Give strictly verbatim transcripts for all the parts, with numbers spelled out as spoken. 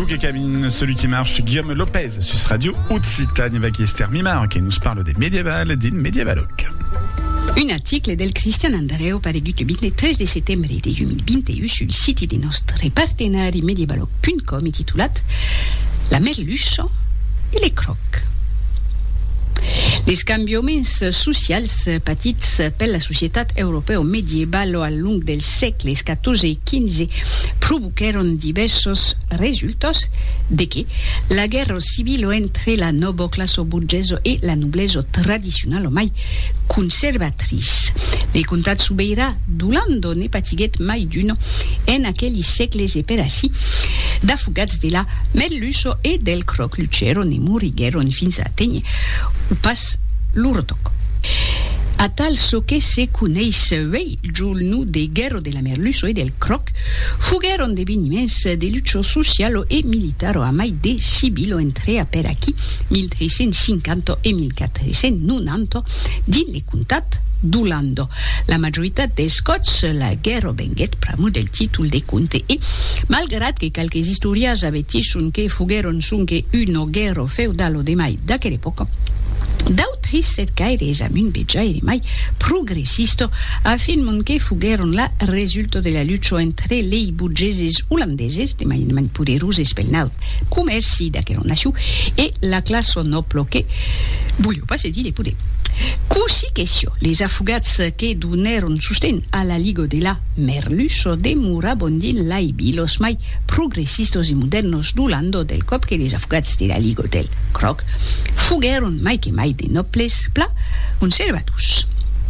et Camille, celui qui marche, Guillaume Lopez, sus Radio, Utsitania avec Esther Mimar, qui nous parle des médiévales din Medievaloc. Un article del Cristian Andreu paregut il ventitré de settembre de duemilaventuno sul sito dei nostri partenari medievaloc punto com intitolat La merluço e le croc. Les canviaments socials patits per la societat europea medievalo al long dels segles catorze e quinze provoqueron diversos resultats de que la guerra civile entre la noboclasso burgeso e la noblezza tradizionale mai conservatrice. Le contat subeira Dulando ne patiguet mai d'uno en aquelli segles e per assi d'affugats de la merluço e del croc lucero ne murigueron fins a tegne o pas l'urtoc. A tal so che se cuneis vei giulnu de guerra de la merluço e del croc fugeron deveniments de lucho socialo e militaro a mai de sibilo entre a per aquí mille tres cent cinquanta e mille quatre cent novanta din le contat Dulando. La majoritat des scots la guerra venguet pramu del títol de conte e, malgrat que calques historias avetissun que fugeron sun que uno guerra feudalo de mai d'aquell'epoca, d'autres cercaires amun begiaire mai progressisto afirmon che fugeron la resulto de la lucha entre lei burgeses holandeses de mai manipureruses pel nau comerci d'aquella nació e la classe noble que voglio pas se dire poder. Così che les affugats che doneron susten a la ligo de la merluço demurabondin lai bilos mai progressistos e modernos dulando del cop che les affugats de la ligo del croc fugeron mai che mai de nobles pla conservatus.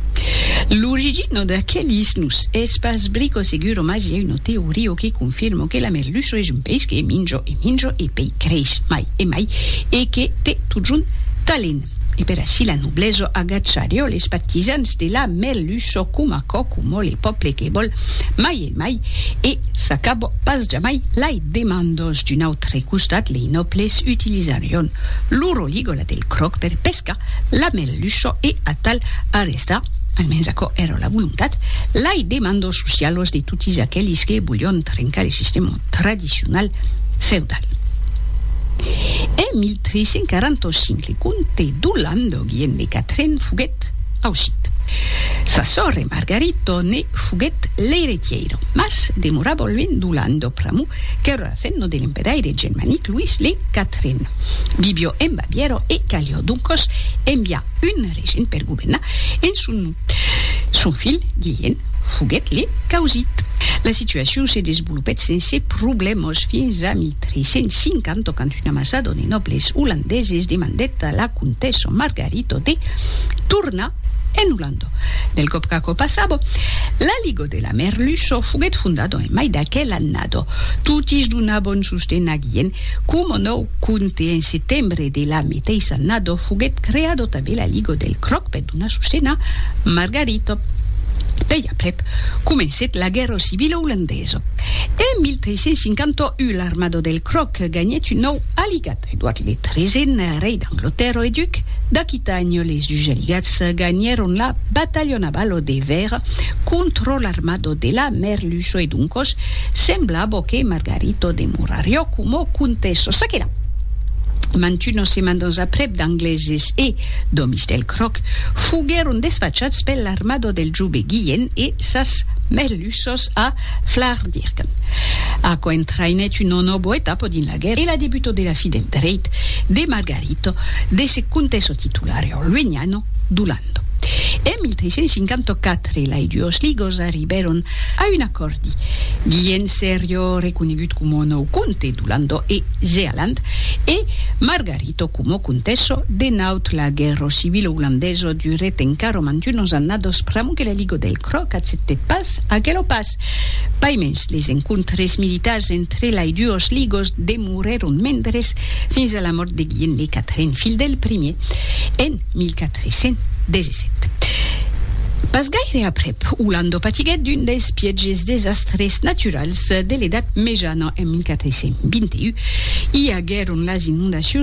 L'origine d'aquells nus es pas brico seguro, mas hi ha una teoria que confirma que la merluço és un peix que minjo e minjo e pei creix mai e mai e que té tot un talent. E per assi la noblezza agacciario les partisans de la merluço cum aco como le poble che vol mai e mai e s'acabo pas jamai lai demandos d'un altre costat le nobles utilizarion l'uroligola del croc per pesca la merluço e a tal arrestar almens aco era la voluntat lai demandos socialos de tutti aquells que voglion trencar il sistema tradicional feudal. En mille tres cent quarante-cinq, le conte Dulando Guillén de Catherine fuguet ausit. Sa sorre Margarito ne fuguet l'heretiero, mas demora volven Dulando pramu, che era fenno dell'imperaire germanic Luis le Catherine. Vivio en Baviero e calio duncos envia un regent per governar en son, son fil Guillén fuguet le causit. La situació s'ha desenvolupat sense problemes fins a mille tres cent cinquanta, quan un amassado de nobles holandeses demandet a la contessa Margarito de tornar en Holanda. Del cop que passava, la Liga de la Merluço fuguet fundado en mai d'aquell annado. Tutis donaven susten a Guillén, como nou conte en setembre de la mateixa annado fuguet creado també la Liga del Croc per donar susten a Margarito. Pei aprep comencet la guerra civile holandesa. En mille tres cent cinquanta-un l'armado del Croc gagnet un nou aliat. Edouard le treizième, rei d'Angleterra e duc d'Aquitània, les dus aligats gagneron la battaglia navale de Ver contro l'armado de la Merluço e duncos semblava que Margarito demurario como contesso. Saquera. Mantuno semanas aprep d'angleses e domis del Croc fugeron desfacciats per l'armado del giube Guillén e sas merluços a Vlaardingen. Aco entrainet una nova etapa din la guerra e la debuto de la fi del dreit de Margarito de se contesso titulario luignano Dulando. En mille tres cent cinquanta-quatre, les dues ligos arriberon a un accordi. Guillén serio reconegut como nou conte Dulando e Zealand e Margarito como contesso de naut la guerra civile holandesa duret encara mantunos annados pramu que la Liga del Croc acceptet pas aquello pas. Paimens les encontres militars entre les dues ligos demoreron mendres fins a la mort de Guillén le Catherine, fil del primer, en mille quatre cent disset. Pas gaire aprep, Holanda patiguet d'un des pièges desastres naturals de l'edat mejana en mille quatre cent vint et un. Hi hagueren les inundacions